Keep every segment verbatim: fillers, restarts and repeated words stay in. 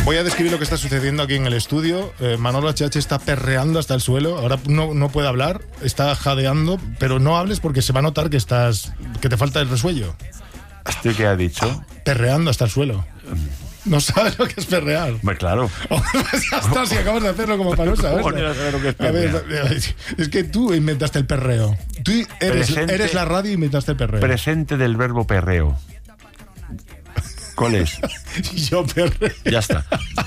Voy a describir lo que está sucediendo aquí en el estudio. Eh, Manolo H H está perreando hasta el suelo. Ahora no, no puede hablar, está jadeando, pero no hables porque se va a notar que estás, que te falta el resuello. ¿Esto qué ha dicho? Perreando hasta el suelo. No sabes lo que es perrear. Pues claro. Ya está, si acabas de hacerlo como para no saberlo. ¿Cómo no vas a saber lo que es A ver, perrear? es que tú inventaste el perreo. Tú eres, Presente- eres la radio y inventaste el perreo. Presente del verbo perreo. ¿Cuál es? Yo perreo. Ya está.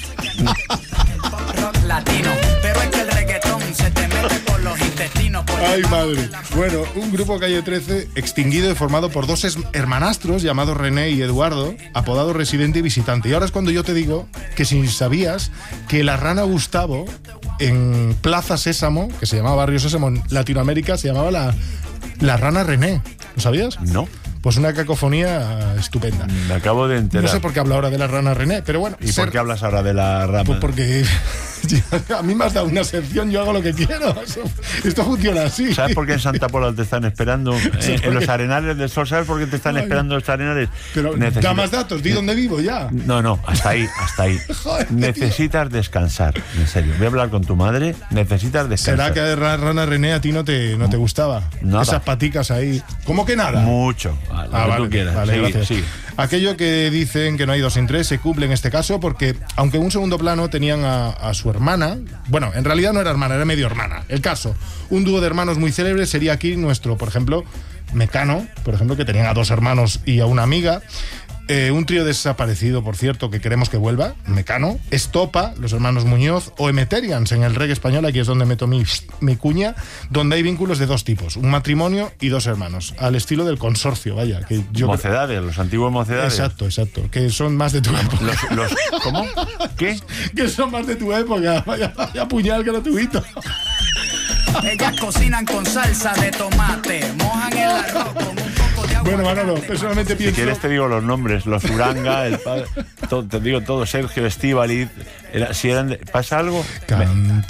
Rock latino, pero es que el reggaetón se te mete por los intestinos. Por Ay, debajo madre. de la- Bueno, un grupo Calle trece extinguido y formado por dos es- hermanastros llamados René y Eduardo, apodados Residente y Visitante. Y ahora es cuando yo te digo que si sabías que la rana Gustavo en Plaza Sésamo, que se llamaba Barrio Sésamo en Latinoamérica, se llamaba la, la rana René. ¿Lo sabías? No, Pues una cacofonía estupenda. me acabo de enterar. No sé por qué hablo ahora de la rana René, pero bueno. ¿Y ser- por qué hablas ahora de la rama? Pues porque a mí me has dado una sección, yo hago lo que quiero. Eso- Esto funciona así. ¿Sabes por qué en Santa Pola te están esperando? Sí, Eh, porque- en los Arenales del Sol, ¿sabes por qué te están Ay, esperando los Arenales? Pero Necesito- da más datos, di dónde vivo ya. No, no, hasta ahí, hasta ahí. Joder, tío. Necesitas descansar, en serio. Voy a hablar con tu madre, necesitas descansar. ¿Será que a Ra- Rana René a ti no te, no te gustaba? Nada. Esas paticas ahí. ¿Cómo que nada? Mucho. Ah, lo Ah, que vale, tú quieras. vale, Sí, gracias. sí. Aquello que dicen que no hay dos sin tres se cumple en este caso porque, aunque en un segundo plano tenían a, a su hermana, bueno, en realidad no era hermana, era medio hermana. El caso, un dúo de hermanos muy célebre sería aquí nuestro, por ejemplo, Mecano, por ejemplo, que tenían a dos hermanos y a una amiga. Eh, un trío desaparecido, por cierto, que queremos que vuelva, Mecano, Estopa, los hermanos Muñoz, o Emeterians en el reggae español, aquí es donde meto mi, mi cuña, donde hay vínculos de dos tipos, un matrimonio y dos hermanos, al estilo del consorcio, vaya, que yo... Mocedades, los antiguos mocedades. Exacto, exacto, que son más de tu época. Los, los- ¿Cómo? ¿Qué? Que son más de tu época, vaya, vaya puñal gratuito. Ellas cocinan con salsa de tomate, mojan el arroz con un poco de agua. Bueno, Manolo, personalmente Si pienso... quieres te digo los nombres, los Uranga, el padre, todo, te digo todo, Sergio, Estíbaliz, era- si eran de- ¿pasa algo? Canta